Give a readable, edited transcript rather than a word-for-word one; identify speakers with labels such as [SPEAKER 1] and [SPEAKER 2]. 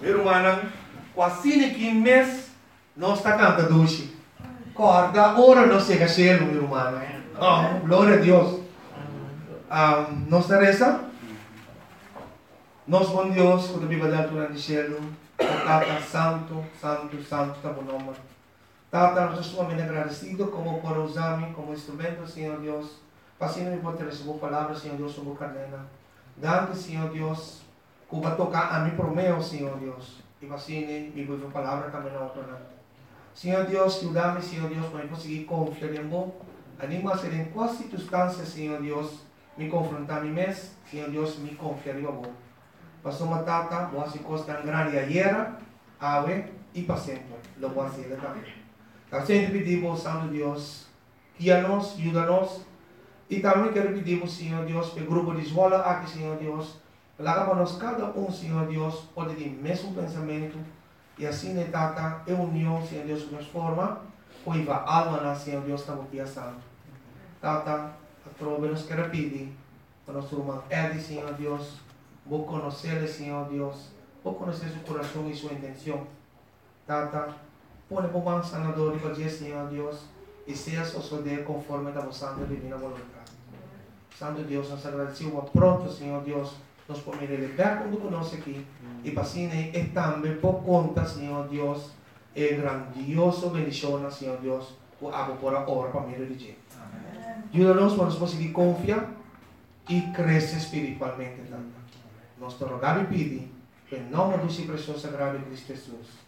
[SPEAKER 1] Irmã, quase que mês nós está cantando doce. Corda, ora não chega cielo, irmã. Oh, glória a Deus. Nós reza. Nós bom Deus, quando a Bíblia dá altura de cielo, Tata santo, santo, santo, está bom nome. Tata, nós estamos muito agradecidos como por usar-me como instrumento, Senhor Deus. Passinho por receber a palavra, Senhor Deus, sobre a cadena. Dando, Senhor Deus, que vai tocar a mim por meio, Senhor Deus. E passinho, me vou a palavra também na outra. Senhor Deus, ajuda-me, Senhor Deus, para eu conseguir confiar em você. Anima a ser em qual circunstância, Senhor Deus, me confrontar a mim mesmo, Senhor Deus, me confiar em você. Passou uma tata, boas coisas tão grandes ayer, ave e para sempre. Lo voy a hacer também. Então, sempre pedimos, Santo Deus, guia-nos, ajuda-nos. E também quero pedir, Senhor Deus, para o grupo de escola aqui, Senhor Deus, para nós cada Senhor Deus, pode ter o mesmo pensamento. E assim, tata, é união, Senhor Deus, que nos forma, pois a alma, Senhor Deus, está aqui a santo. Tata, a prova nos quer pedir, para nosso irmão Eddie, Senhor Deus, vou conhecer, Senhor Deus, vou conhecer seu coração e sua intenção. Tata, põe por mão sanador e fazer, Senhor Deus, e seja suceder conforme a vossa santa divina vontade. Santo Deus, nós agradecemos pronto, Senhor Deus, nós podemos levar quando conosco aqui, e para assim, e também por conta, Senhor Deus, é grandioso bendição, Senhor Deus, por a hora para mim de ajuda-nos para nós conseguir confiar e crescer espiritualmente. Nós te rogamos e pedimos, em nome do seu precioso sagrado Cristo Jesus.